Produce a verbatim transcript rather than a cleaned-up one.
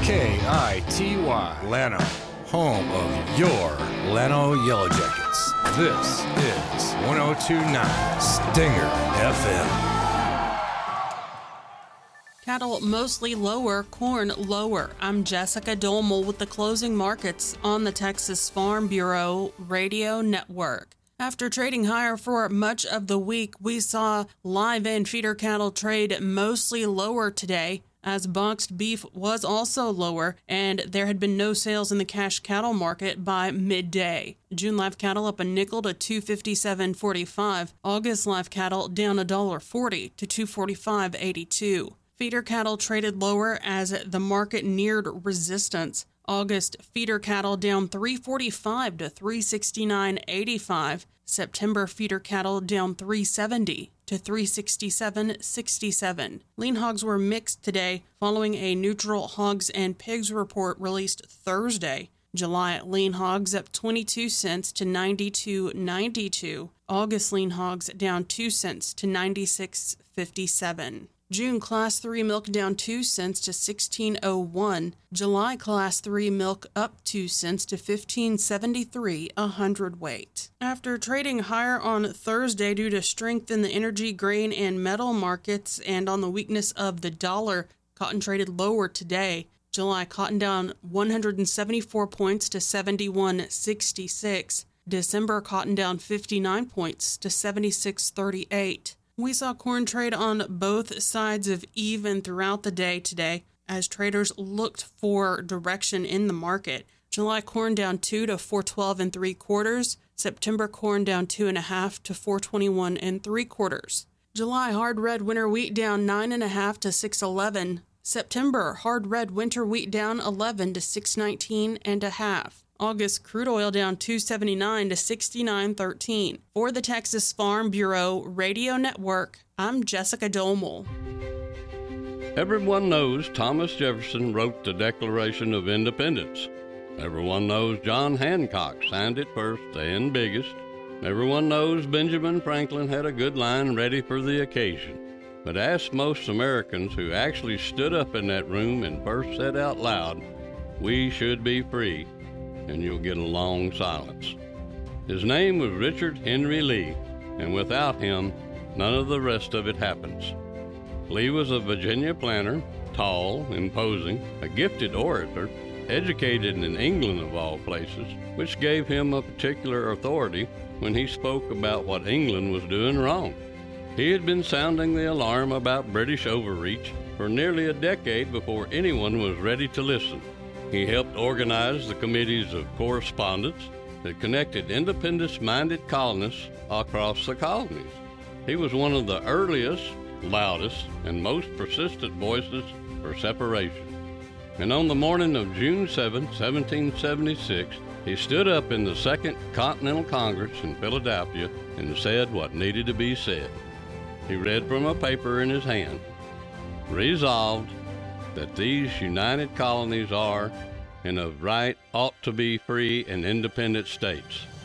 K I T Y, Llano, home of your Llano Yellow Jackets. This is one oh two point nine Stinger F M. Cattle mostly lower, corn lower. I'm Jessica Dolmel with the closing markets on the Texas Farm Bureau Radio Network. After trading higher for much of the week, we saw live and feeder cattle trade mostly lower today, as boxed beef was also lower, and there had been no sales in the cash cattle market by midday. June live cattle up a nickel to two fifty-seven forty-five. August live cattle down a dollar forty to two forty-five eighty-two. Feeder cattle traded lower as the market neared resistance. August feeder cattle down three forty-five to three sixty-nine eighty-five. September feeder cattle down three seventy to three sixty-seven sixty-seven. Lean hogs were mixed today following a neutral hogs and pigs report released Thursday. July lean hogs up twenty-two cents to ninety-two ninety-two. August lean hogs down two cents to ninety-six fifty-seven. June Class three milk down two cents to sixteen oh one. July Class three milk up two cents to fifteen seventy-three a hundredweight. After trading higher on Thursday due to strength in the energy, grain, and metal markets and on the weakness of the dollar, cotton traded lower today. July cotton down one hundred seventy-four points to seventy-one sixty-six. December cotton down fifty-nine points to seventy-six thirty-eight. We saw corn trade on both sides of even throughout the day today as traders looked for direction in the market. July corn down two to four twelve and three quarters. September corn down two and a half to four twenty-one and three quarters. July hard red winter wheat down nine and a half to six eleven. September hard red winter wheat down eleven to six nineteen and a half. August crude oil down two seventy-nine to sixty-nine thirteen. For the Texas Farm Bureau Radio Network, I'm Jessica Dolmel. Everyone knows Thomas Jefferson wrote the Declaration of Independence. Everyone knows John Hancock signed it first and biggest. Everyone knows Benjamin Franklin had a good line ready for the occasion. But ask most Americans who actually stood up in that room and first said out loud, "We should be free," and you'll get a long silence. His name was Richard Henry Lee, and without him, none of the rest of it happens. Lee was a Virginia planter, tall, imposing, a gifted orator, educated in England of all places, which gave him a particular authority when he spoke about what England was doing wrong. He had been sounding the alarm about British overreach for nearly a decade before anyone was ready to listen. He helped organize the committees of correspondence that connected independence-minded colonists across the colonies. He was one of the earliest, loudest, and most persistent voices for separation. And on the morning of June seventh, seventeen seventy-six, he stood up in the Second Continental Congress in Philadelphia and said what needed to be said. He read from a paper in his hand, "Resolved that these united colonies are, and of right ought to be free and independent states,